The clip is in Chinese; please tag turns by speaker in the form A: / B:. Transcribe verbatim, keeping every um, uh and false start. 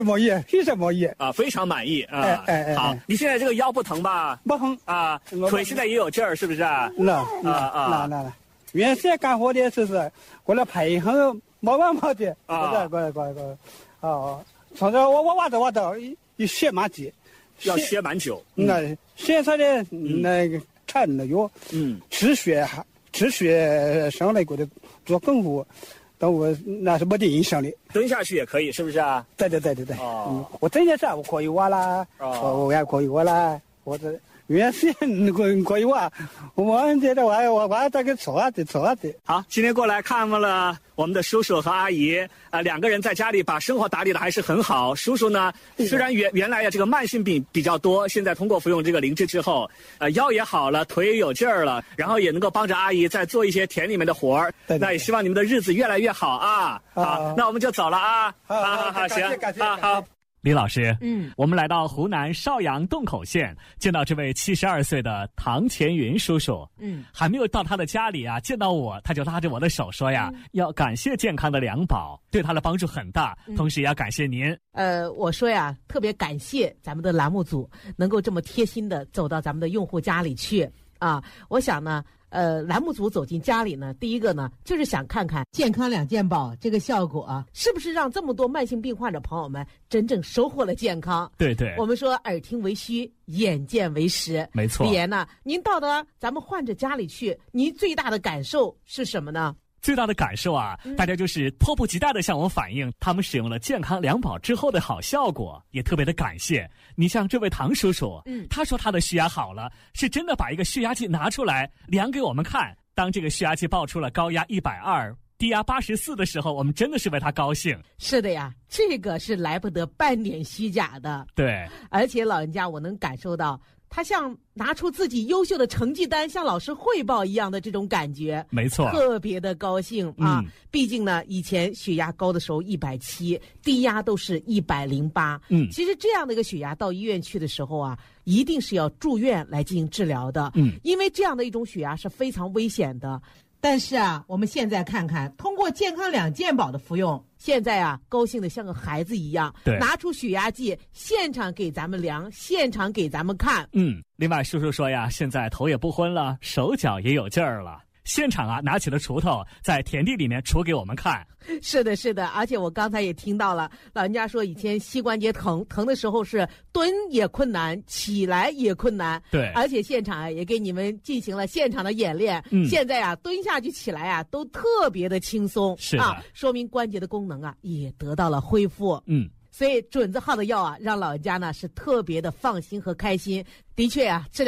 A: 满意，非常满意
B: 啊，非常满意啊！
A: 哎哎哎，
B: 好，你现在这个腰不疼吧？
A: 不疼
B: 啊，腿现在也有劲儿，是不是啊？
A: 那
B: 啊啊
A: 那那那，原先干活的时候，过来配合毛毛毛的，
B: 啊，
A: 过来过来过来，哦，从这我我挖着挖着，一歇蛮久，
B: 要歇蛮久。
A: 那歇出来那个吃那药，
B: 嗯，
A: 止血止血上来过的做功夫。但我那是没得影响的，
B: 蹲下去也可以，是不是啊？
A: 对对对对对。
B: 哦，
A: 嗯、我这件事我可以挖啦，哦，我也可以挖啦，我这原先可可以挖，我觉得我我我这个错啊的错啊的。
B: 好，今天过来看望了我们的叔叔和阿姨，呃，两个人在家里把生活打理的还是很好。叔叔呢，虽然原原来呀这个慢性病比较多，现在通过服用这个灵芝之后，呃，腰也好了，腿也有劲儿了，然后也能够帮着阿姨再做一些田里面的活儿。那也希望你们的日子越来越好啊！好，那我们就走了啊！
A: 好
B: 好好，行，
A: 好好。
B: 李老师，
C: 嗯，
B: 我们来到湖南邵阳洞口县，见到这位七十二岁的唐乾云叔叔。
C: 嗯，
B: 还没有到他的家里啊，见到我，他就拉着我的手说呀，嗯、要感谢健康的两宝，对他的帮助很大，
C: 嗯、
B: 同时也要感谢您。
C: 呃，我说呀，特别感谢咱们的栏目组能够这么贴心的走到咱们的用户家里去啊。我想呢。呃，栏目组走进家里呢，第一个呢，就是想看看健康两件宝这个效果啊，是不是让这么多慢性病患者朋友们真正收获了健康？
B: 对对，
C: 我们说耳听为虚，眼见为实，
B: 没错。
C: 李岩呢，您到达咱们患者家里去，您最大的感受是什么呢？
B: 最大的感受啊，嗯、大家就是迫不及待的向我反映，他们使用了健康两宝之后的好效果，也特别的感谢。你像这位唐叔叔，
C: 嗯，
B: 他说他的血压好了，是真的把一个血压计拿出来量给我们看。当这个血压计报出了高压一百二，低压八十四的时候，我们真的是为他高兴。
C: 是的呀，这个是来不得半点虚假的。
B: 对，
C: 而且老人家我能感受到。他像拿出自己优秀的成绩单向老师汇报一样的这种感觉，
B: 没错，
C: 特别的高兴啊！
B: 嗯、
C: 毕竟呢，以前血压高的时候一百七，低压都是一百零八。
B: 嗯，
C: 其实这样的一个血压到医院去的时候啊，一定是要住院来进行治疗的。
B: 嗯，
C: 因为这样的一种血压是非常危险的。但是啊，我们现在看看，通过健康两件宝的服用，现在啊，高兴的像个孩子一样，
B: 对，
C: 拿出血压计，现场给咱们量，现场给咱们看。
B: 嗯，另外叔叔说呀，现在头也不昏了，手脚也有劲儿了。现场啊，拿起了锄头，在田地里面锄给我们看。
C: 是的，是的，而且我刚才也听到了，老人家说以前膝关节疼，疼的时候是蹲也困难，起来也困难。
B: 对，
C: 而且现场啊也给你们进行了现场的演练。
B: 嗯，
C: 现在啊蹲下去起来啊都特别的轻松。
B: 是的、
C: 啊，说明关节的功能啊也得到了恢复。
B: 嗯。
C: 所以准字号的药啊，让老人家呢是特别的放心和开心。的确啊，治疗。